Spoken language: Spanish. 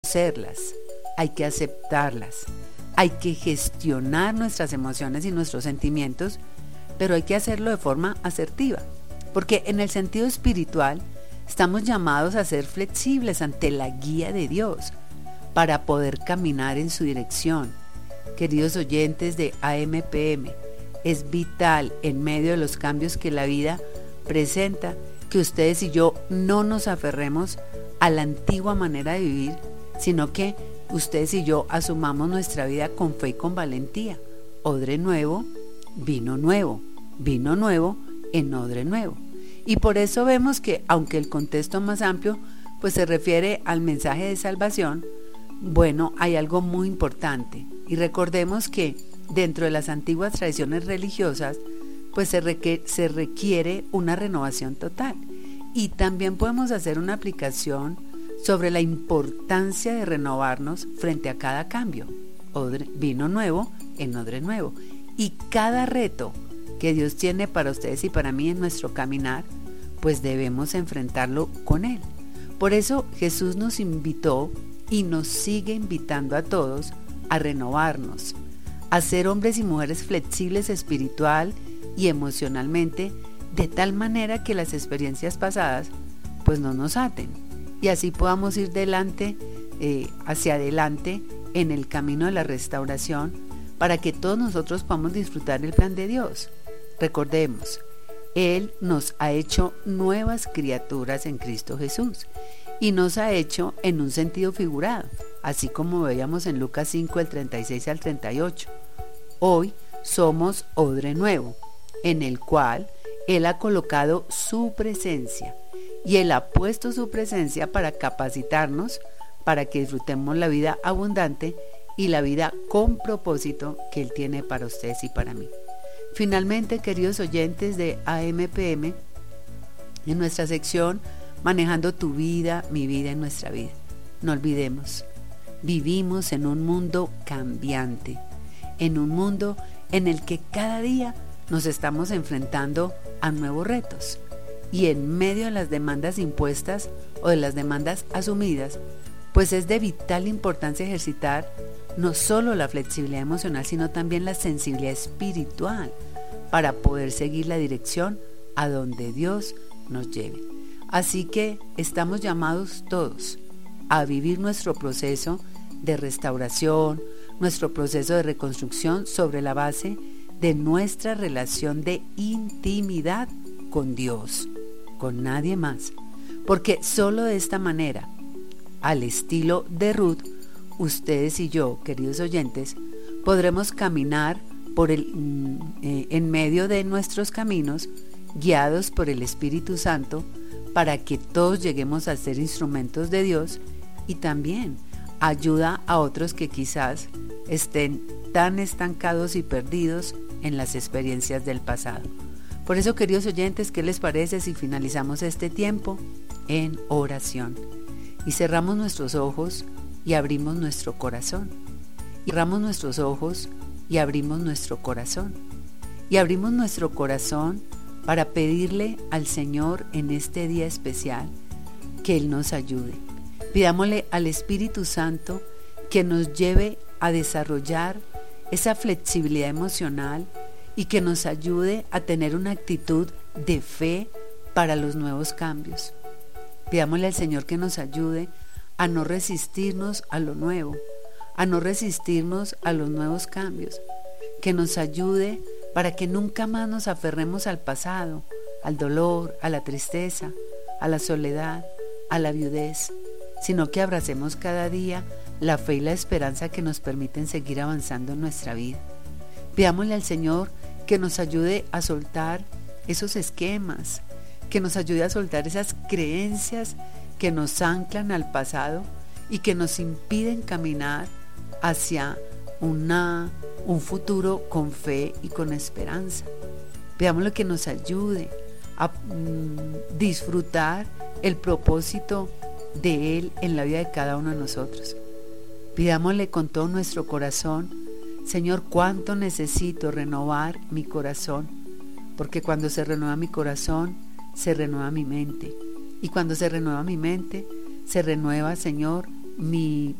reconocerlas, hay que aceptarlas, hay que gestionar nuestras emociones y nuestros sentimientos, pero hay que hacerlo de forma asertiva, porque en el sentido espiritual estamos llamados a ser flexibles ante la guía de Dios para poder caminar en su dirección. Queridos oyentes de AMPM, es vital en medio de los cambios que la vida presenta que ustedes y yo no nos aferremos a la antigua manera de vivir, sino que ustedes y yo asumamos nuestra vida con fe y con valentía. Odre nuevo, vino nuevo en odre nuevo. Y por eso vemos que, aunque el contexto más amplio pues se refiere al mensaje de salvación, bueno, hay algo muy importante. Y recordemos que dentro de las antiguas tradiciones religiosas pues se requiere una renovación total. Y también podemos hacer una aplicación sobre la importancia de renovarnos frente a cada cambio. Vino nuevo en odre nuevo. Y cada reto que Dios tiene para ustedes y para mí en nuestro caminar, pues debemos enfrentarlo con Él. Por eso Jesús nos invitó y nos sigue invitando a todos a renovarnos, a ser hombres y mujeres flexibles espiritual y emocionalmente, de tal manera que las experiencias pasadas pues no nos aten y así podamos ir hacia adelante en el camino de la restauración, para que todos nosotros podamos disfrutar el plan de Dios. Recordemos, Él nos ha hecho nuevas criaturas en Cristo Jesús y nos ha hecho en un sentido figurado, así como veíamos en Lucas 5, el 36 al 38. Hoy somos odre nuevo, en el cual Él ha colocado su presencia, y Él ha puesto su presencia para capacitarnos para que disfrutemos la vida abundante y la vida con propósito que Él tiene para ustedes y para mí. Finalmente, queridos oyentes de AMPM, en nuestra sección Manejando tu vida, mi vida y nuestra vida, no olvidemos, vivimos en un mundo cambiante, en un mundo en el que cada día nos estamos enfrentando a nuevos retos, y en medio de las demandas impuestas o de las demandas asumidas, pues es de vital importancia ejercitar no solo la flexibilidad emocional, sino también la sensibilidad espiritual para poder seguir la dirección a donde Dios nos lleve. Así que estamos llamados todos a vivir nuestro proceso de restauración, nuestro proceso de reconstrucción sobre la base de nuestra relación de intimidad con Dios, con nadie más, porque solo de esta manera, al estilo de Ruth, ustedes y yo, queridos oyentes, podremos caminar en medio de nuestros caminos, guiados por el Espíritu Santo, para que todos lleguemos a ser instrumentos de Dios, y también ayuda a otros que quizás estén tan estancados y perdidos en las experiencias del pasado. Por eso, queridos oyentes, ¿qué les parece si finalizamos este tiempo en oración y cerramos nuestros ojos y abrimos nuestro corazón? Y cerramos nuestros ojos y abrimos nuestro corazón. Y abrimos nuestro corazón para pedirle al Señor en este día especial que Él nos ayude. Pidámosle al Espíritu Santo que nos lleve a desarrollar esa flexibilidad emocional y que nos ayude a tener una actitud de fe para los nuevos cambios. Pidámosle al Señor que nos ayude a no resistirnos a lo nuevo, a no resistirnos a los nuevos cambios, que nos ayude para que nunca más nos aferremos al pasado, al dolor, a la tristeza, a la soledad, a la viudez, sino que abracemos cada día la fe y la esperanza que nos permiten seguir avanzando en nuestra vida. Pidámosle al Señor que nos ayude a soltar esos esquemas, que nos ayude a soltar esas creencias que nos anclan al pasado y que nos impiden caminar hacia un futuro con fe y con esperanza. Pidámosle que nos ayude a disfrutar el propósito de Él en la vida de cada uno de nosotros. Pidámosle con todo nuestro corazón: Señor, cuánto necesito renovar mi corazón, porque cuando se renueva mi corazón, se renueva mi mente, y cuando se renueva mi mente, se renueva, Señor, mi